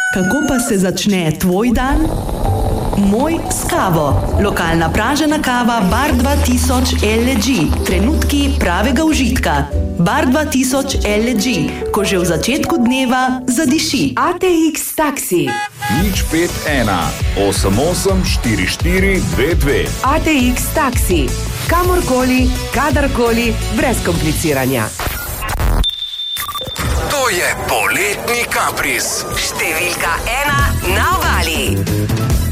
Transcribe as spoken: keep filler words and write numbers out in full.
Kako pa se začne tvoj dan? Moj s kavo. Lokalna pražena kava Bar dva tisoč L G. Trenutki pravega užitka. Bar dva tisoč L G. Ko že v začetku dneva zadiši. A T X taksi. nič pet ena osem osem štiri štiri dve dve. A T X taksi. Kamorkoli, kadarkoli, brez kompliciranja. To je poletni kapriz. Številka ena na obali.